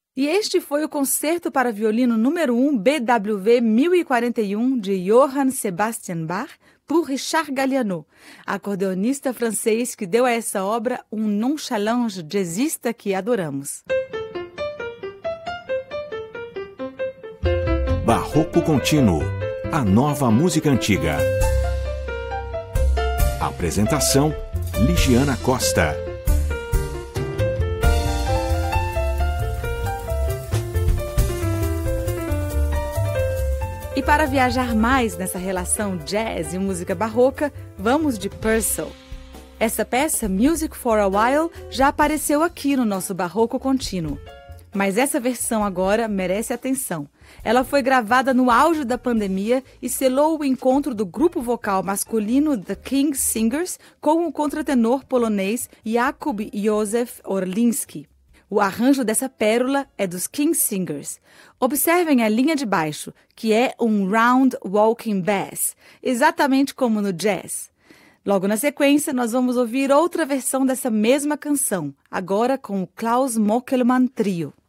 E este foi o Concerto para Violino número 1 BWV 1041 de Johann Sebastian Bach por Richard Galliano, acordeonista francês que deu a essa obra um nonchalance jazzista que adoramos. Barroco Contínuo, a nova música antiga. Apresentação, Ligiana Costa. E para viajar mais nessa relação jazz e música barroca, vamos de Purcell. Essa peça, Music for a While, já apareceu aqui no nosso Barroco Contínuo. Mas essa versão agora merece atenção. Ela foi gravada no auge da pandemia e selou o encontro do grupo vocal masculino The King Singers com o contratenor polonês Jakub Józef Orlinski. O arranjo dessa pérola é dos King Singers. Observem a linha de baixo, que é um round walking bass, exatamente como no jazz. Logo na sequência, nós vamos ouvir outra versão dessa mesma canção, agora com o Klaus Mockelmann Trio.